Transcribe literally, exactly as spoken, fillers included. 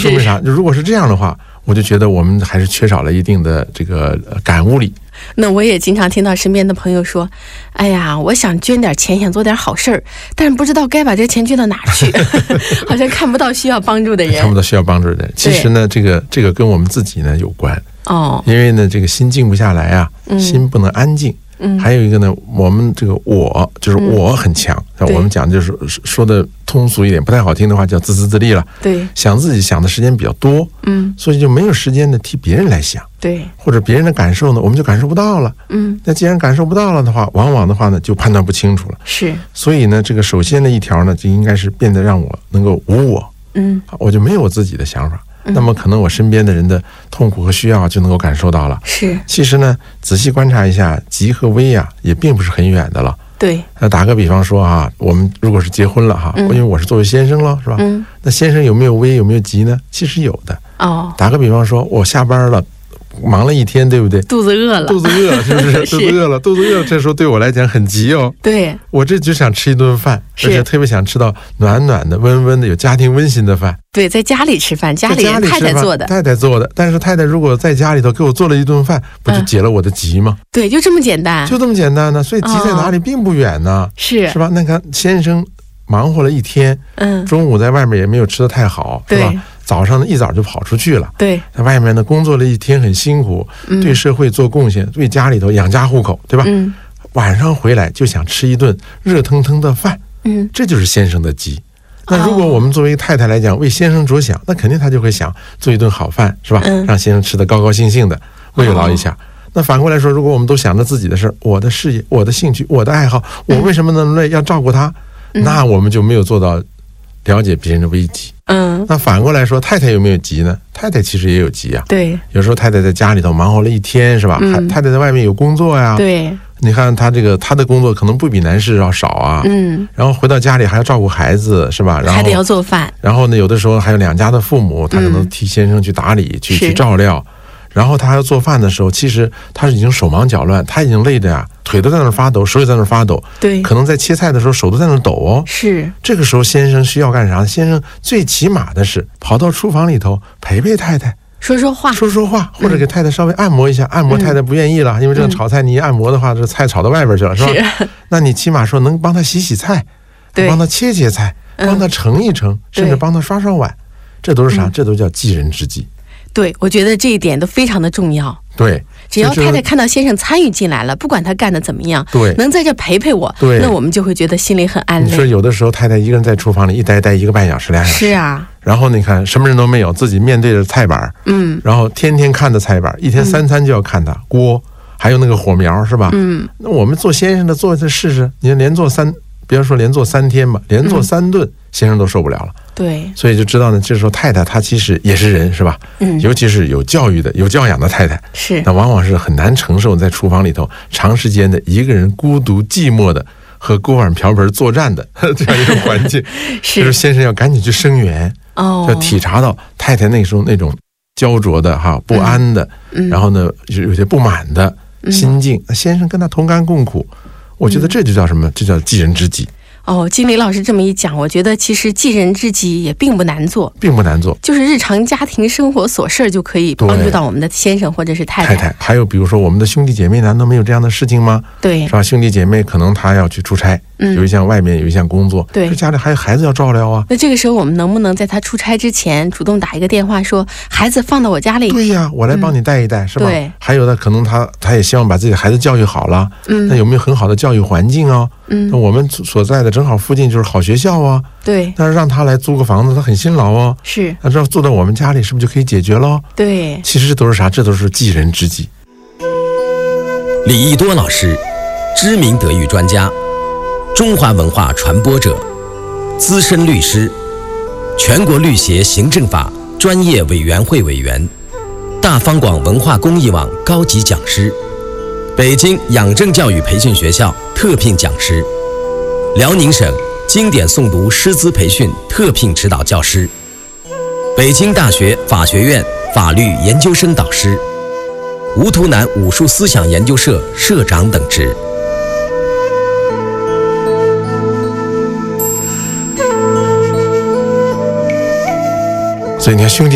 说明啥？如果是这样的话，我就觉得我们还是缺少了一定的这个感悟力。 那我也经常听到身边的朋友说，哎呀，我想捐点钱，想做点好事儿，但是不知道该把这钱捐到哪去好像看不到需要帮助的人， 看不到需要帮助的人。其实呢，这个这个跟我们自己呢有关哦， 因为呢，这个心静不下来啊， 嗯、 心不能安静。嗯，还有一个呢，我们这个我就是我很强，嗯、我们讲就是说的通俗一点，不太好听的话叫自私自利了。 对， 想自己想的时间比较多，嗯，所以就没有时间呢替别人来想。 对， 或者别人的感受呢，我们就感受不到了。嗯，那既然感受不到了的话，往往的话呢，就判断不清楚了。 是， 所以呢，这个首先的一条呢，就应该是变得让我能够无我。嗯，我就没有我自己的想法。那么可能我身边的人的痛苦和需要就能够感受到了。 是， 其实呢，仔细观察一下，吉和危啊，也并不是很远的了。 对， 那打个比方说啊，我们如果是结婚了哈，嗯、因为我是作为先生了，是吧？嗯，那先生有没有危，有没有吉呢？其实有的。哦，打个比方说，我下班了。忙了一天，对不对？ 肚子饿了， 肚子饿了，是不是？肚子饿了，肚子饿了，这时候对我来讲很急哦。 对， 我这就想吃一顿饭，而且特别想吃到暖暖的、温温的、有家庭温馨的饭。 对，在家里吃饭，家里人太太做的， 太太做的。但是太太如果在家里头给我做了一顿饭，不就解了我的急吗？ 嗯、对，就这么简单， 就这么简单呢。所以急在哪里并不远呢， 是是吧？那看先生忙活了一天，嗯，中午在外面也没有吃得太好，是吧？早上呢一早就跑出去了， 对， 在外面呢工作了一天很辛苦，嗯、对社会做贡献，对家里头养家糊口，对吧？嗯、晚上回来就想吃一顿热腾腾的饭，嗯，这就是先生的急。那如果我们作为太太来讲，为先生着想，那肯定他就会想做一顿好饭，是吧？嗯、让先生吃得高高兴兴的，慰劳一下。哦、那反过来说，如果我们都想着自己的事儿，我的事业、我的兴趣、我的爱好，我为什么那么累要照顾他？嗯、那我们就没有做到了解别人的危机。嗯，那反过来说，太太有没有急呢？太太其实也有急啊。 对， 有时候太太在家里头忙活了一天，是吧？嗯、太太在外面有工作呀。 对， 你看她这个她的工作可能不比男士要少啊。嗯，然后回到家里还要照顾孩子，是吧？然后还得要做饭。 然后呢，有的时候还有两家的父母，她可能替先生去打理、嗯、去去照料。然后他还要做饭的时候，其实他是已经手忙脚乱，他已经累的呀，腿都在那儿发抖，手也在那儿发抖。 对， 可能在切菜的时候手都在那儿抖哦。 是， 这个时候先生需要干啥？先生最起码的是跑到厨房里头陪陪太太， 说说话， 说说话，或者给太太稍微按摩一下。嗯、按摩太太不愿意了，因为这个炒菜你一按摩的话，这菜炒到外边去了，是吧？是。那你起码说能帮他洗洗菜，帮他切切菜，帮他盛一盛，甚至帮他刷刷碗，这都是啥？这都叫济人之计。 对，我觉得这一点都非常的重要。 对， 只要太太看到先生参与进来了，不管他干的怎么样， 对， 能在这陪陪我，对，那我们就会觉得心里很安慰。 你说有的时候太太一个人在厨房里一待待一个半小时、俩小时， 是啊。 然后你看什么人都没有，自己面对着菜板，嗯，然后天天看着菜板，一天三餐就要看它、嗯、锅，还有那个火苗，是吧？嗯，那我们做先生的做这试试，你连做三，别说连做三天吧，连做三顿，嗯、先生都受不了了。 对， 所以就知道呢，这时候太太她其实也是人，是吧？嗯，尤其是有教育的、有教养的太太， 是那往往是很难承受在厨房里头长时间的一个人孤独寂寞的和锅碗瓢盆作战的这样一个环境。是，就是先生要赶紧去声援，哦，要体察到太太那时候那种焦灼的哈、不安的，嗯、然后呢有些不满的心境，嗯、先生跟他同甘共苦，我觉得这就叫什么？这叫济人之计。 哦，经理老师这么一讲，我觉得其实济人之急也并不难做， 并不难做， 就是日常家庭生活琐事就可以帮助到我们的先生或者是太太。 太太，还有比如说我们的兄弟姐妹，难道没有这样的事情吗？ 对， 是吧？兄弟姐妹可能他要去出差，嗯、有一项外面有一项工作， 对， 家里还有孩子要照料啊。 那这个时候我们能不能在他出差之前主动打一个电话说，孩子放到我家里？ 对呀，我来帮你带一带，嗯、是吧？ 对。 还有的可能他他也希望把自己的孩子教育好了，嗯，那有没有很好的教育环境啊？嗯，那我们所在的正好附近就是好学校啊， 对， 但是让他来租个房子，他很辛劳哦， 是， 那这要住到我们家里，是不是就可以解决喽？ 对， 其实这都是啥？这都是济人之计。 李义多老师，知名德育专家，中华文化传播者，资深律师，全国律协行政法专业委员会委员，大方广文化公益网高级讲师，北京养正教育培训学校特聘讲师，辽宁省经典诵读师资培训特聘指导教师，北京大学法学院法律研究生导师，吴图南武术思想研究社社长等职。 所以你看兄弟